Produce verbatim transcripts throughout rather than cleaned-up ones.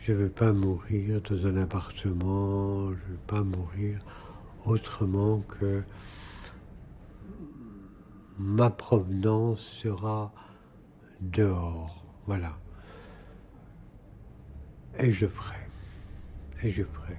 Je ne veux pas mourir dans un appartement, je ne veux pas mourir autrement que ma provenance sera dehors. Voilà. Et je ferai. Et je ferai.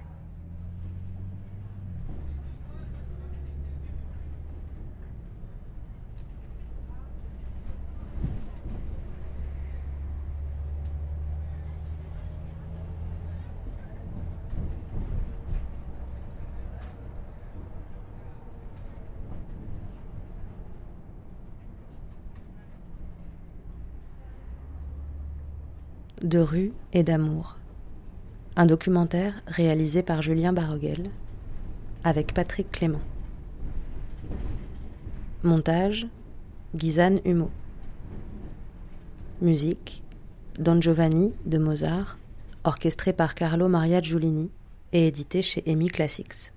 De rue et d'amour. Un documentaire réalisé par Julien Baroguel avec Patrick Clément. Montage Ghislaine Humeau. Musique Don Giovanni de Mozart, orchestré par Carlo Maria Giulini et édité chez E M I Classics.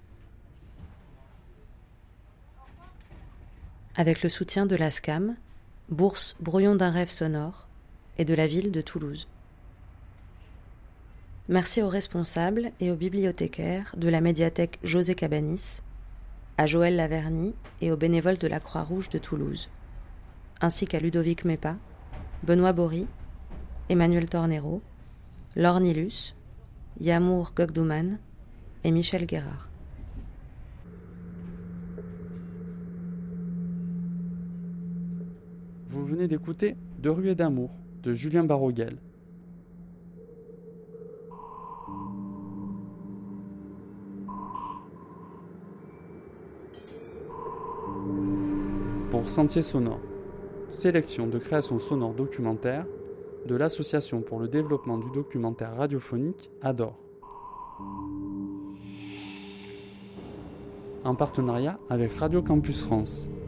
Avec le soutien de l'A S C A M, bourse Brouillon d'un rêve sonore, et de la ville de Toulouse. Merci aux responsables et aux bibliothécaires de la médiathèque José Cabanis, à Joël Laverny et aux bénévoles de la Croix-Rouge de Toulouse, ainsi qu'à Ludovic Mépa, Benoît Bory, Emmanuel Tornero, Laure Nilus, Yamour Gogdouman et Michel Guérard. Vous venez d'écouter De rue et d'amour de Julien Baroguel. Pour Sentier sonore, sélection de création sonore documentaire de l'Association pour le développement du documentaire radiophonique A D O R. En partenariat avec Radio Campus France.